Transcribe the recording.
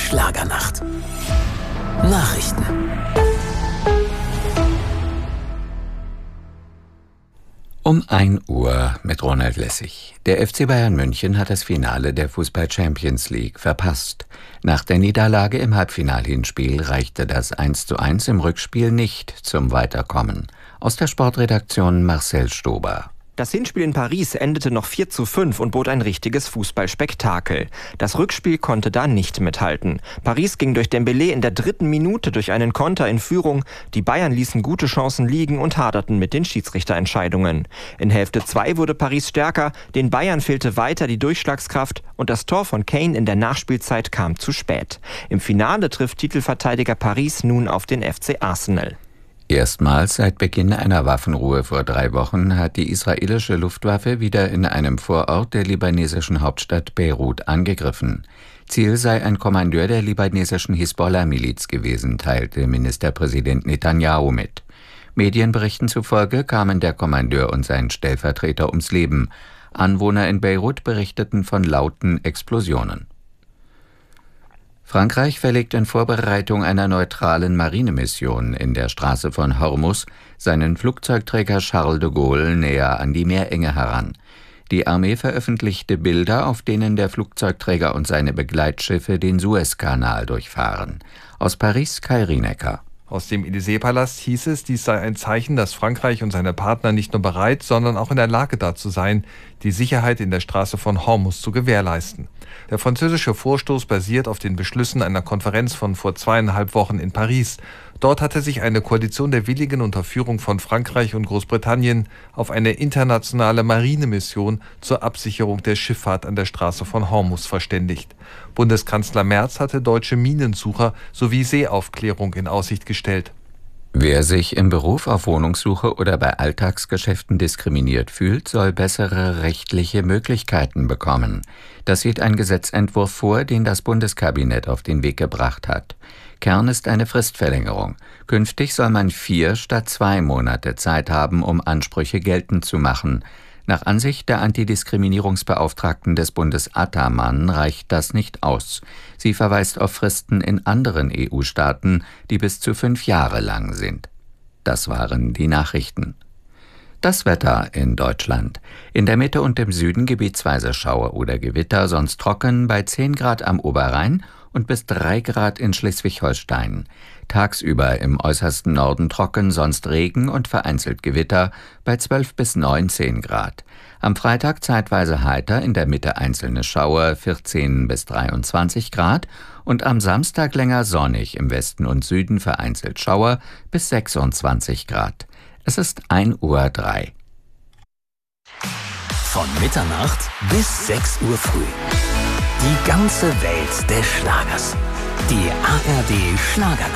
Schlagernacht. Nachrichten. Um 1 Uhr mit Ronald Lessig. Der FC Bayern München hat das Finale der Fußball-Champions League verpasst. Nach der Niederlage im Halbfinalhinspiel reichte das 1:1 im Rückspiel nicht zum Weiterkommen. Aus der Sportredaktion Marcel Stober. Das Hinspiel in Paris endete noch 4:5 und bot ein richtiges Fußballspektakel. Das Rückspiel konnte da nicht mithalten. Paris ging durch Dembélé in der 3. Minute durch einen Konter in Führung. Die Bayern ließen gute Chancen liegen und haderten mit den Schiedsrichterentscheidungen. In Hälfte 2 wurde Paris stärker, den Bayern fehlte weiter die Durchschlagskraft und das Tor von Kane in der Nachspielzeit kam zu spät. Im Finale trifft Titelverteidiger Paris nun auf den FC Arsenal. Erstmals seit Beginn einer Waffenruhe vor 3 Wochen hat die israelische Luftwaffe wieder in einem Vorort der libanesischen Hauptstadt Beirut angegriffen. Ziel sei ein Kommandeur der libanesischen Hisbollah-Miliz gewesen, teilte Ministerpräsident Netanyahu mit. Medienberichten zufolge kamen der Kommandeur und sein Stellvertreter ums Leben. Anwohner in Beirut berichteten von lauten Explosionen. Frankreich verlegt in Vorbereitung einer neutralen Marinemission in der Straße von Hormuz seinen Flugzeugträger Charles de Gaulle näher an die Meerenge heran. Die Armee veröffentlichte Bilder, auf denen der Flugzeugträger und seine Begleitschiffe den Suezkanal durchfahren. Aus Paris Kai Rienecker. Aus dem Élysée-Palast hieß es, dies sei ein Zeichen, dass Frankreich und seine Partner nicht nur bereit, sondern auch in der Lage dazu seien, die Sicherheit in der Straße von Hormuz zu gewährleisten. Der französische Vorstoß basiert auf den Beschlüssen einer Konferenz von vor 2,5 Wochen in Paris. Dort hatte sich eine Koalition der Willigen unter Führung von Frankreich und Großbritannien auf eine internationale Marinemission zur Absicherung der Schifffahrt an der Straße von Hormuz verständigt. Bundeskanzler Merz hatte deutsche Minensucher sowie Seeaufklärung in Aussicht gestellt. Wer sich im Beruf auf Wohnungssuche oder bei Alltagsgeschäften diskriminiert fühlt, soll bessere rechtliche Möglichkeiten bekommen. Das sieht ein Gesetzentwurf vor, den das Bundeskabinett auf den Weg gebracht hat. Kern ist eine Fristverlängerung. Künftig soll man 4 statt 2 Monate Zeit haben, um Ansprüche geltend zu machen. Nach Ansicht der Antidiskriminierungsbeauftragten des Bundes Ataman reicht das nicht aus. Sie verweist auf Fristen in anderen EU-Staaten, die bis zu 5 Jahre lang sind. Das waren die Nachrichten. Das Wetter in Deutschland. In der Mitte und im Süden gebietsweise Schauer oder Gewitter, sonst trocken bei 10 Grad am Oberrhein und bis 3 Grad in Schleswig-Holstein. Tagsüber im äußersten Norden trocken, sonst Regen und vereinzelt Gewitter bei 12 bis 19 Grad. Am Freitag zeitweise heiter, in der Mitte einzelne Schauer 14 bis 23 Grad und am Samstag länger sonnig, im Westen und Süden vereinzelt Schauer bis 26 Grad. Es ist 1:03 Uhr. Von Mitternacht bis 6 Uhr früh. Die ganze Welt des Schlagers. Die ARD Schlagernacht.